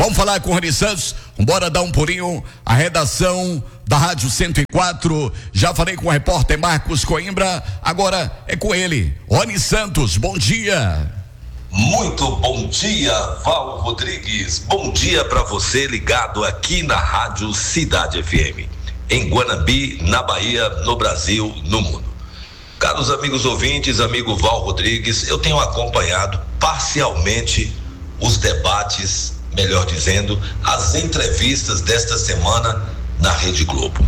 Vamos falar com o Rony Santos. Bora dar um pulinho. A redação da Rádio 104. Já falei com o repórter Marcos Coimbra. Agora é com ele. Rony Santos, bom dia. Muito bom dia, Val Rodrigues. Bom dia para você ligado aqui na Rádio Cidade FM. Em Guanambi, na Bahia, no Brasil, no mundo. Caros amigos ouvintes, amigo Val Rodrigues, eu tenho acompanhado parcialmente os debates, melhor dizendo, as entrevistas desta semana na Rede Globo.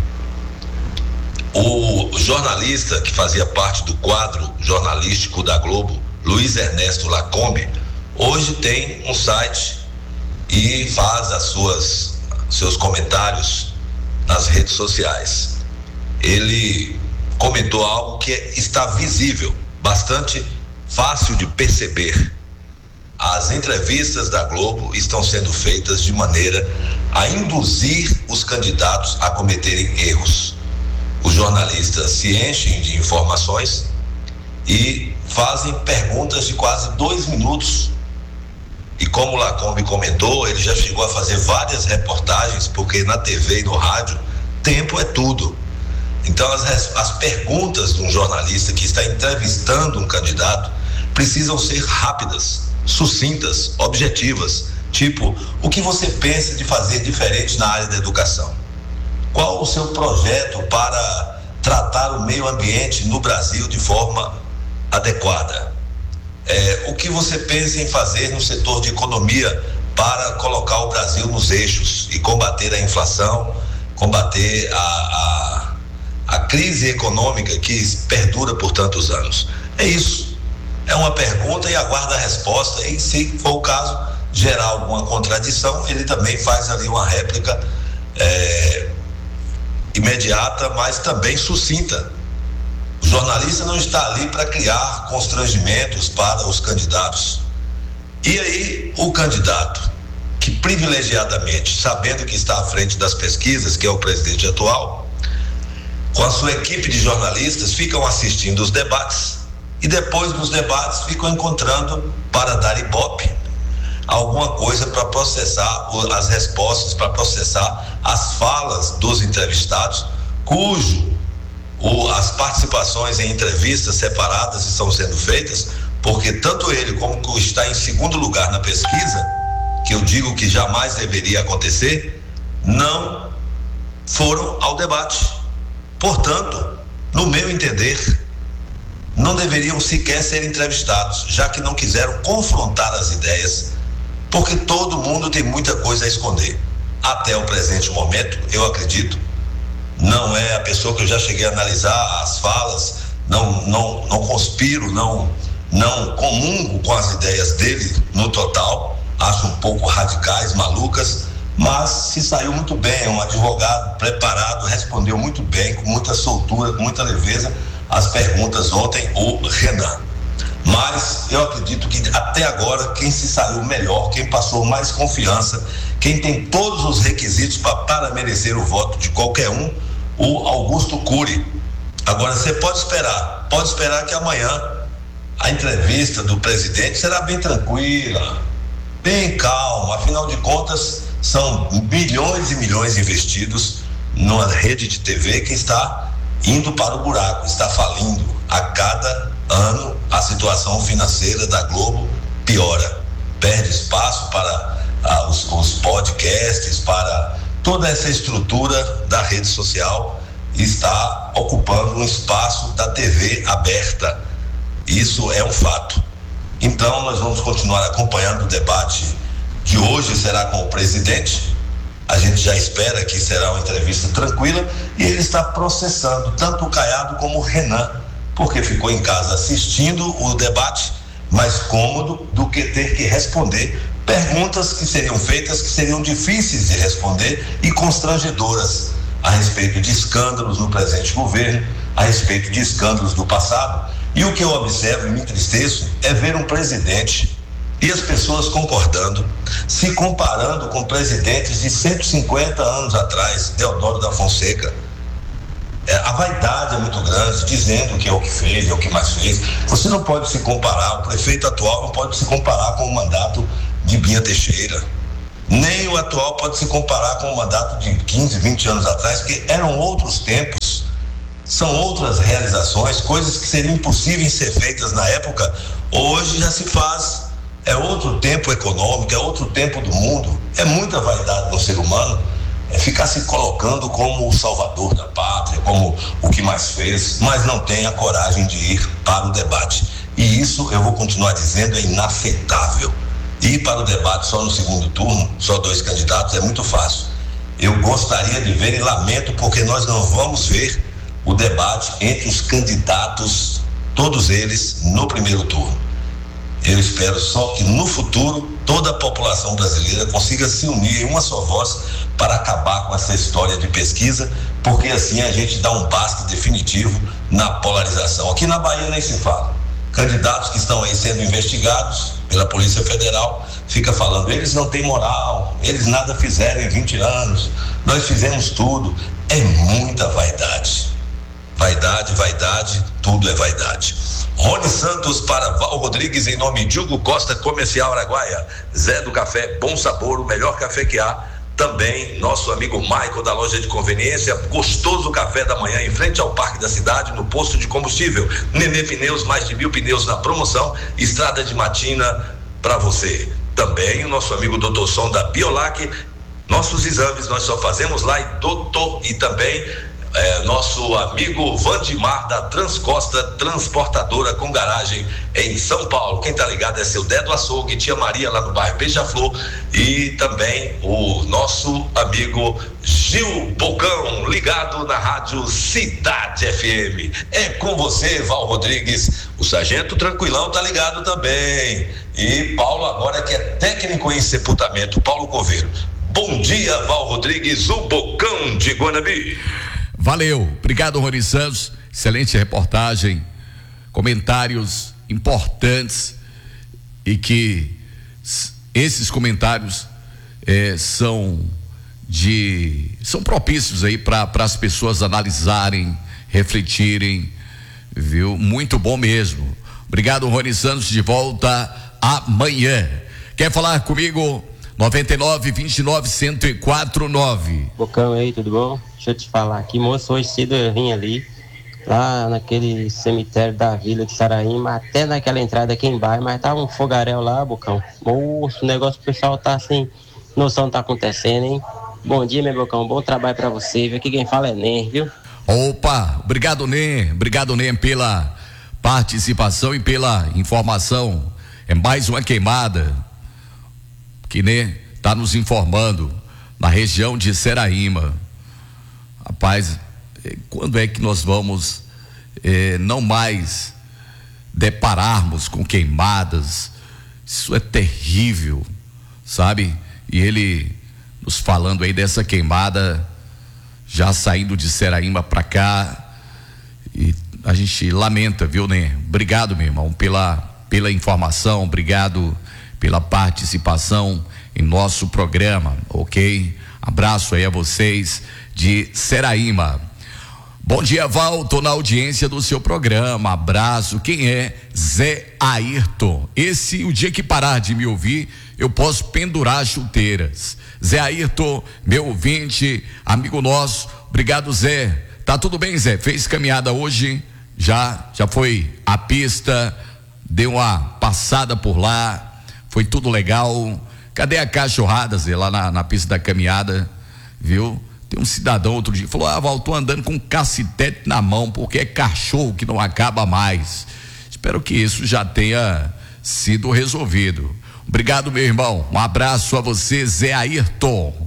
O jornalista que fazia parte do quadro jornalístico da Globo, Luiz Ernesto Lacombe, hoje tem um site e faz seus comentários nas redes sociais. Ele comentou algo que está visível, bastante fácil de perceber. As entrevistas da Globo estão sendo feitas de maneira a induzir os candidatos a cometerem erros. Os jornalistas se enchem de informações e fazem perguntas de quase 2 minutos. E como o Lacombe comentou, ele já chegou a fazer várias reportagens, porque na TV e no rádio, tempo é tudo. Então as perguntas de um jornalista que está entrevistando um candidato precisam ser rápidas, sucintas, objetivas, tipo, o que você pensa de fazer diferente na área da educação? Qual o seu projeto para tratar o meio ambiente no Brasil de forma adequada? O que você pensa em fazer no setor de economia para colocar o Brasil nos eixos e combater a inflação, combater a crise econômica que perdura por tantos anos? É isso. É uma pergunta e aguarda a resposta, e se for o caso, gerar alguma contradição, ele também faz ali uma réplica imediata, mas também sucinta. O jornalista não está ali para criar constrangimentos para os candidatos. E aí, o candidato que privilegiadamente, sabendo que está à frente das pesquisas, que é o presidente atual, com a sua equipe de jornalistas, ficam assistindo os debates e depois dos debates ficam encontrando, para dar ibope, alguma coisa para processar as respostas, para processar as falas dos entrevistados, as participações em entrevistas separadas estão sendo feitas, porque tanto ele como está em segundo lugar na pesquisa, que eu digo que jamais deveria acontecer, não foram ao debate. Portanto, no meu entender, não deveriam sequer ser entrevistados, já que não quiseram confrontar as ideias, porque todo mundo tem muita coisa a esconder. Até o presente momento, eu acredito, não é a pessoa que eu já cheguei a analisar as falas, não conspiro, não comungo com as ideias dele no total, acho um pouco radicais, malucas, mas se saiu muito bem, um advogado preparado, respondeu muito bem, com muita soltura, com muita leveza, as perguntas ontem, o Renan. Mas eu acredito que até agora quem se saiu melhor, quem passou mais confiança, quem tem todos os requisitos para merecer o voto de qualquer um, o Augusto Cury. Agora você pode esperar que amanhã a entrevista do presidente será bem tranquila, bem calma, afinal de contas são milhões e milhões investidos numa rede de TV que está indo para o buraco, está falindo. A cada ano a situação financeira da Globo piora, perde espaço para os podcasts, para toda essa estrutura da rede social, está ocupando um espaço da TV aberta. Isso é um fato. Então nós vamos continuar acompanhando o debate que hoje será com o presidente. A gente já espera que será uma entrevista tranquila, e ele está processando tanto o Caiado como o Renan, porque ficou em casa assistindo o debate, mais cômodo do que ter que responder perguntas que seriam feitas, que seriam difíceis de responder e constrangedoras a respeito de escândalos no presente governo, a respeito de escândalos do passado. E o que eu observo e me entristeço é ver um presidente e as pessoas concordando, se comparando com presidentes de 150 anos atrás, Deodoro da Fonseca. A vaidade é muito grande, dizendo que é o que fez, é o que mais fez. Você não pode se comparar, o prefeito atual não pode se comparar com o mandato de Binha Teixeira. Nem o atual pode se comparar com o mandato de 15, 20 anos atrás, porque eram outros tempos, são outras realizações, coisas que seriam impossíveis ser feitas na época, hoje já se faz. É outro tempo econômico, é outro tempo do mundo. É muita vaidade no ser humano, é ficar se colocando como o salvador da pátria, como o que mais fez, mas não tem a coragem de ir para o debate. E isso, eu vou continuar dizendo, é inafetável. Ir para o debate só no segundo turno, só 2 candidatos, é muito fácil. Eu gostaria de ver, e lamento, porque nós não vamos ver o debate entre os candidatos, todos eles, no primeiro turno. Eu espero só que no futuro toda a população brasileira consiga se unir em uma só voz para acabar com essa história de pesquisa, porque assim a gente dá um basta definitivo na polarização. Aqui na Bahia nem se fala. Candidatos que estão aí sendo investigados pela Polícia Federal, fica falando, eles não têm moral, eles nada fizeram em 20 anos, nós fizemos tudo. É muita vaidade. Vaidade, vaidade, tudo é vaidade. Rony Santos para Val Rodrigues, em nome de Hugo Costa, Comercial Araguaia. Zé do Café, bom sabor, o melhor café que há. Também nosso amigo Michael da loja de conveniência, gostoso café da manhã em frente ao Parque da Cidade, no posto de combustível. Nenê Pneus, mais de 1000 pneus na promoção, estrada de matina para você. Também o nosso amigo Dr. Som da Biolac, nossos exames nós só fazemos lá em Doutor, e também nosso amigo Vandimar da Transcosta Transportadora com garagem em São Paulo. Quem tá ligado é seu Dedo Açougue, tia Maria lá no bairro Beija-Flor, e também o nosso amigo Gil Bocão, ligado na rádio Cidade FM. É com você, Val Rodrigues. O Sargento Tranquilão tá ligado também. E Paulo agora que é técnico em sepultamento, Paulo Coveiro. Bom dia, Val Rodrigues, o Bocão de Guanabi. Valeu, obrigado, Rony Santos, excelente reportagem, comentários importantes, e que esses comentários são propícios aí para as pessoas analisarem, refletirem, viu? Muito bom mesmo. Obrigado, Rony Santos, de volta amanhã. Quer falar comigo? 9929-1049. Bocão aí, tudo bom? Deixa eu te falar aqui, moço, hoje cedo eu vim ali, lá naquele cemitério da Vila de Saraíma, até naquela entrada aqui embaixo, mas tava um fogaréu lá, Bocão. Moço, o negócio, o pessoal tá sem noção do que tá acontecendo, hein? Bom dia, meu Bocão, bom trabalho pra você, viu? Aqui quem fala é Nen, viu? Opa, obrigado, Nen, pela participação e pela informação. É mais uma queimada que tá nos informando na região de Seraíma. Rapaz, quando é que nós vamos não mais depararmos com queimadas? Isso é terrível, sabe? E ele nos falando aí dessa queimada, já saindo de Seraíma para cá, e a gente lamenta, viu, né? Obrigado, meu irmão, pela informação, obrigado pela participação em nosso programa, ok? Abraço aí a vocês de Seraíma. Bom dia, Val, tô na audiência do seu programa, abraço. Quem é? Zé Ayrton. Esse, o dia que parar de me ouvir, eu posso pendurar chuteiras. Zé Ayrton, meu ouvinte, amigo nosso, obrigado, Zé. Tá tudo bem, Zé? Fez caminhada hoje? Já foi à pista, deu uma passada por lá, foi tudo legal. Cadê a cachorrada, Zé, lá na pista da caminhada, viu? Tem um cidadão outro dia falou: Val, tô andando com um cacetete na mão porque é cachorro que não acaba mais. Espero que isso já tenha sido resolvido. Obrigado, meu irmão, um abraço a você, Zé Ayrton.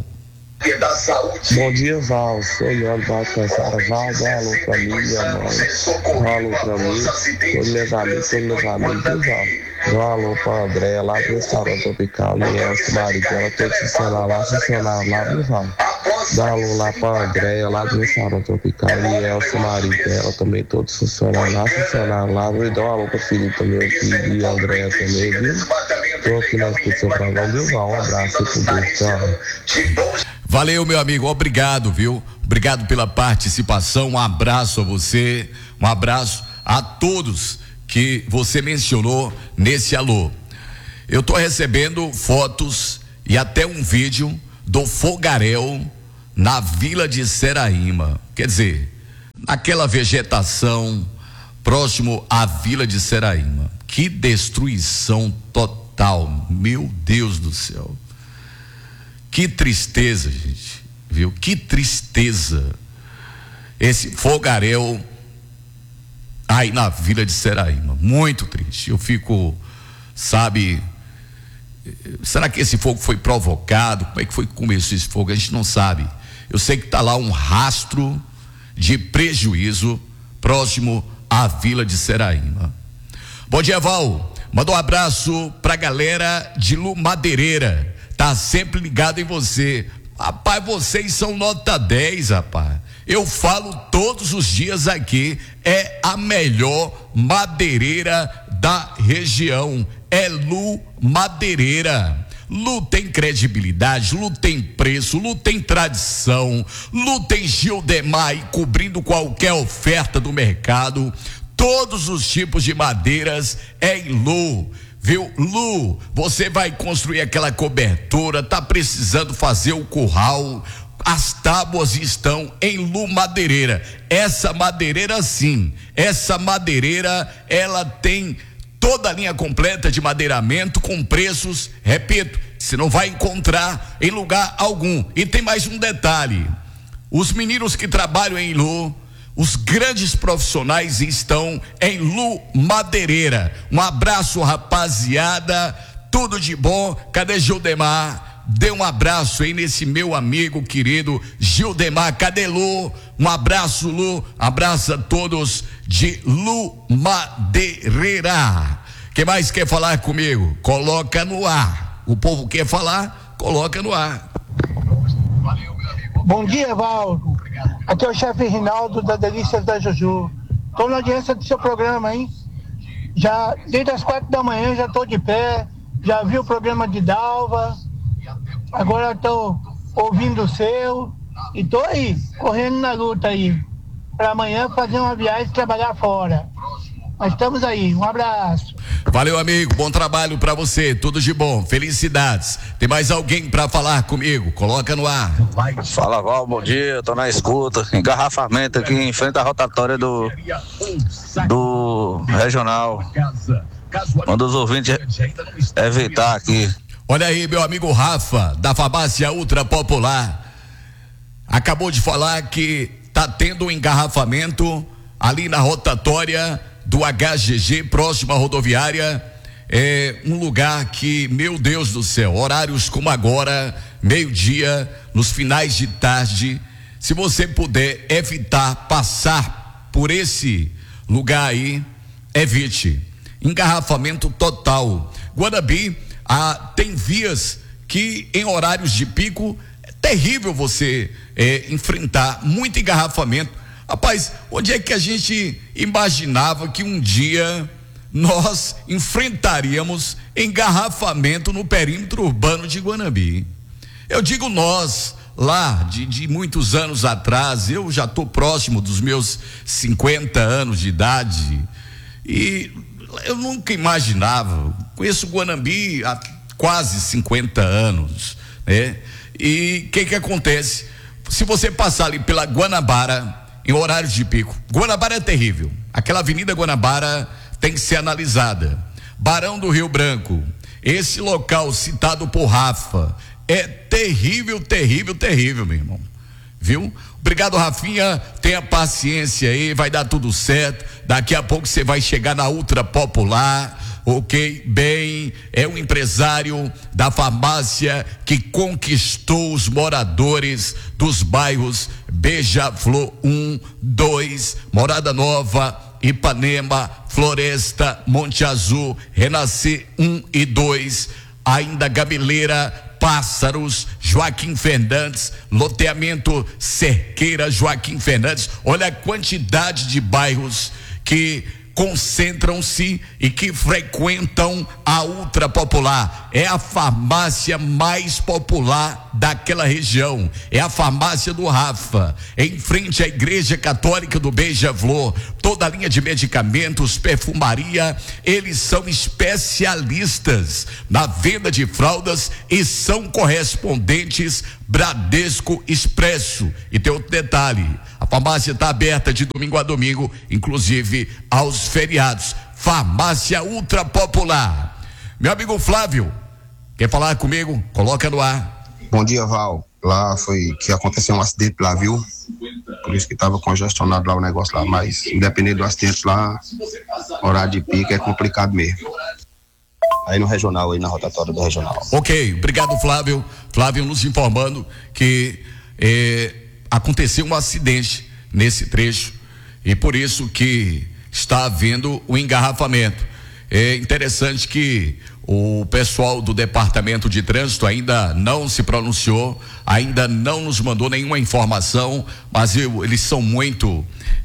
Bom dia, Val. Sou Leandro Balcançara. Val, dá alô pra mim, minha mãe. Dá alô pra mim, todos meus amigos, viu, Val? Dá alô pra Andréia lá do restaurante tropical, Nielson, marido dela, todos funcionários lá, viu, Val? Dá alô lá pra Andréia lá do restaurante tropical, Nielson, marido dela, também todos funcionários lá, viu? Dá alô pra Felipe também, filho, e Andréia também, viu? Tô aqui na discussão pra Val, viu, Val? Um abraço com Deus, tchau. Valeu, meu amigo, obrigado, viu? Obrigado pela participação, um abraço a você, um abraço a todos que você mencionou nesse alô. Eu tô recebendo fotos e até um vídeo do fogaréu na Vila de Seraíma. Quer dizer, naquela vegetação próximo à Vila de Seraíma. Que destruição total, meu Deus do céu. Que tristeza, gente, viu? Que tristeza. Esse fogaréu aí na Vila de Seraíma, muito triste. Eu fico, sabe, será que esse fogo foi provocado? Como é que foi que começou esse fogo? A gente não sabe. Eu sei que está lá um rastro de prejuízo próximo à Vila de Seraíma. Bom dia, Val. Manda um abraço pra galera de Lu Madeireira. Tá sempre ligado em você. Rapaz, vocês são nota 10, rapaz. Eu falo todos os dias aqui, é a melhor madeireira da região. É Lu Madeireira. Lu tem credibilidade, Lu tem preço, Lu tem tradição, Lu tem Gildemar aí cobrindo qualquer oferta do mercado. Todos os tipos de madeiras é em Lu, viu? Lu, você vai construir aquela cobertura, tá precisando fazer o curral, as tábuas estão em Lu Madeireira. Essa madeireira sim, essa madeireira, ela tem toda a linha completa de madeiramento com preços, repito, você não vai encontrar em lugar algum. E tem mais um detalhe: os meninos que trabalham em Lu, os grandes profissionais estão em Lu Madeireira. Um abraço, rapaziada, tudo de bom. Cadê Gildemar? Dê um abraço aí nesse meu amigo querido Gildemar. Cadê Lu? Um abraço, Lu. Abraço a todos de Lu Madeireira. Quem mais quer falar comigo? Coloca no ar. O povo quer falar? Coloca no ar. Bom dia, Val. Aqui é o chefe Rinaldo da Delícias da Juju. Estou na audiência do seu programa, hein? Já desde as 4 da manhã já estou de pé. Já vi o programa de Dalva. Agora estou ouvindo o seu. E estou aí, correndo na luta aí. Para amanhã fazer uma viagem e trabalhar fora. Mas estamos aí, um abraço. Valeu, amigo, bom trabalho pra você, tudo de bom, felicidades. Tem mais alguém pra falar comigo? Coloca no ar. Fala, Val, bom dia, tô na escuta. Engarrafamento aqui em frente à rotatória do regional. Manda os ouvintes evitar aqui. Olha aí, meu amigo Rafa, da farmácia Ultra Popular, acabou de falar que tá tendo um engarrafamento ali na rotatória do HGG, próximo à rodoviária. É um lugar que, meu Deus do céu, horários como agora, meio-dia, nos finais de tarde, se você puder evitar passar por esse lugar aí, evite. Engarrafamento total. Guanabi, tem vias que em horários de pico é terrível você enfrentar muito engarrafamento. Rapaz, onde é que a gente imaginava que um dia nós enfrentaríamos engarrafamento no perímetro urbano de Guanabi? Eu digo nós, lá de muitos anos atrás, eu já estou próximo dos meus 50 anos de idade e eu nunca imaginava. Conheço Guanabi há quase 50 anos, né? E o que acontece? Se você passar ali pela Guanabara em horários de pico, Guanabara é terrível. Aquela avenida Guanabara tem que ser analisada. Barão do Rio Branco, esse local citado por Rafa, é terrível, terrível, terrível, meu irmão. Viu? Obrigado, Rafinha, tenha paciência aí, vai dar tudo certo. Daqui a pouco você vai chegar na Ultra Popular, ok? Bem, é um empresário da farmácia que conquistou os moradores dos bairros Beija-Flor 1, 2, Morada Nova, Ipanema, Floresta, Monte Azul, Renascer 1 e 2, ainda Gameleira, Pássaros, Joaquim Fernandes, loteamento Cerqueira, Joaquim Fernandes. Olha a quantidade de bairros que concentram-se e que frequentam a Ultra Popular. É a farmácia mais popular daquela região. É a farmácia do Rafa, em frente à Igreja Católica do Beija-Flor. Toda a linha de medicamentos, perfumaria, eles são especialistas na venda de fraldas e são correspondentes Bradesco Expresso. E tem outro detalhe: a farmácia está aberta de domingo a domingo, inclusive aos feriados. Farmácia Ultra Popular. Meu amigo Flávio, quer falar comigo? Coloca no ar. Bom dia, Val. Lá foi que aconteceu um acidente lá, viu? Por isso que estava congestionado lá o negócio lá, mas independente do acidente lá, horário de pico é complicado mesmo. Aí no regional, aí na rotatória do regional. Ok, obrigado, Flávio. Flávio nos informando que aconteceu um acidente nesse trecho e por isso que está havendo o engarrafamento. É interessante que o pessoal do Departamento de Trânsito ainda não se pronunciou, ainda não nos mandou nenhuma informação, mas eles são muito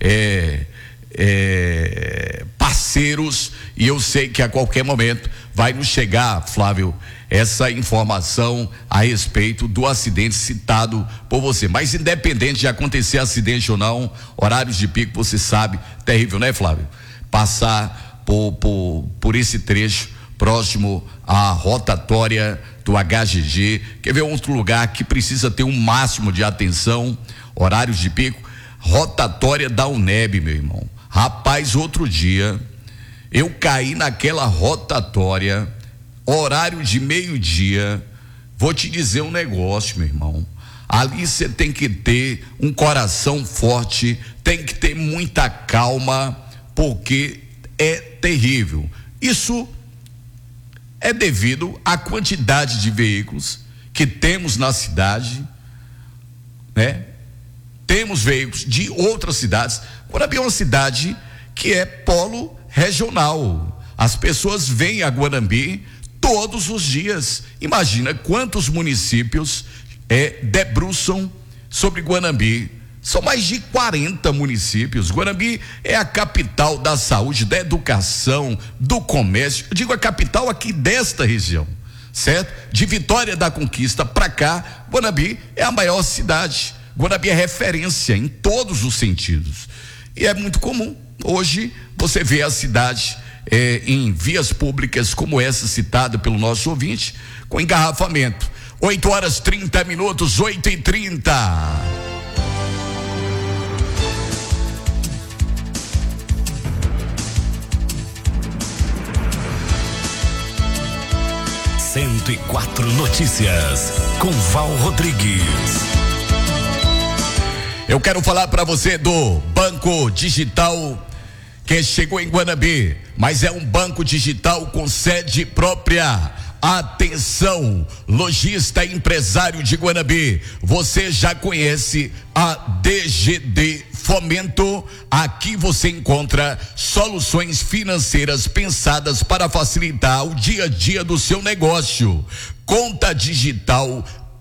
parceiros e eu sei que a qualquer momento vai nos chegar, Flávio, essa informação a respeito do acidente citado por você. Mas independente de acontecer acidente ou não, horários de pico, você sabe, terrível, né, Flávio? Passar por esse trecho próximo à rotatória do HGG. Quer ver outro lugar que precisa ter um máximo de atenção, horários de pico? Rotatória da UNEB, meu irmão. Rapaz, outro dia eu caí naquela rotatória, horário de meio-dia. Vou te dizer um negócio, meu irmão. Ali você tem que ter um coração forte, tem que ter muita calma, porque é terrível. Isso é devido à quantidade de veículos que temos na cidade, né? Temos veículos de outras cidades. Guanambi é uma cidade que é polo regional. As pessoas vêm a Guanambi todos os dias. Imagina quantos municípios debruçam sobre Guanambi. São mais de 40 municípios. Guanambi é a capital da saúde, da educação, do comércio. Eu digo a capital aqui desta região, certo? De Vitória da Conquista para cá, Guanambi é a maior cidade. Guanambi é referência em todos os sentidos. E é muito comum hoje você vê a cidade em vias públicas como essa citada pelo nosso ouvinte, com engarrafamento. 8h30, 8h30. Notícias com Val Rodrigues. Eu quero falar para você do Banco Digital que chegou em Guanambi, mas é um banco digital com sede própria. Atenção, lojista e empresário de Guanambi, você já conhece a DGD Fomento? Aqui você encontra soluções financeiras pensadas para facilitar o dia a dia do seu negócio. Conta digital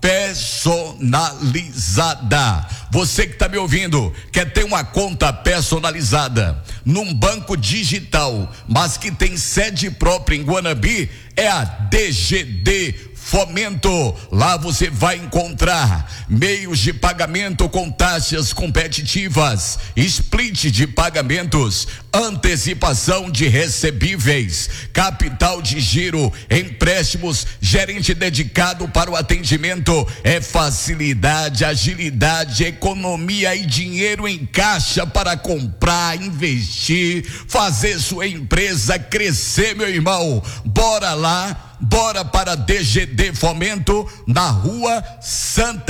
personalizada. Você que está me ouvindo, quer ter uma conta personalizada num banco digital, mas que tem sede própria em Guanambi? É a DGD Fomento. Lá você vai encontrar meios de pagamento com taxas competitivas, split de pagamentos, antecipação de recebíveis, capital de giro, empréstimos, gerente dedicado para o atendimento. É facilidade, agilidade, economia e dinheiro em caixa para comprar, investir, fazer sua empresa crescer, meu irmão. Bora lá, bora para DGD Fomento, na Rua Santa